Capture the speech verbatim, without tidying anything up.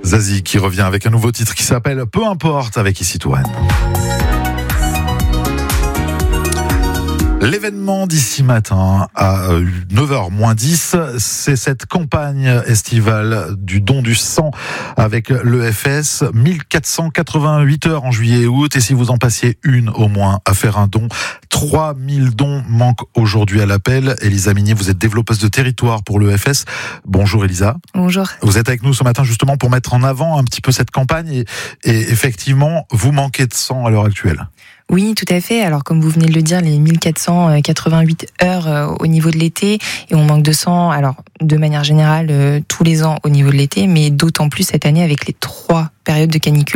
Zazie qui revient avec un nouveau titre qui s'appelle Peu importe avec Ici Touraine. L'événement d'ici matin à neuf heures moins dix, c'est cette campagne estivale du don du sang avec l'E F S. mille quatre cent quatre-vingt-huit heures en juillet et août. Et si vous en passiez une au moins à faire un don, trois mille dons manquent aujourd'hui à l'appel. Elisa Minier, vous êtes développeuse de territoire pour l'E F S. Bonjour Elisa. Bonjour. Vous êtes avec nous ce matin justement pour mettre en avant un petit peu cette campagne. Et, et effectivement, vous manquez de sang à l'heure actuelle. Oui, tout à fait. Alors, comme vous venez de le dire, les mille quatre cent quatre-vingt-huit heures au niveau de l'été, et on manque de sang, alors, de manière générale, tous les ans au niveau de l'été, mais d'autant plus cette année avec les trois périodes de canicule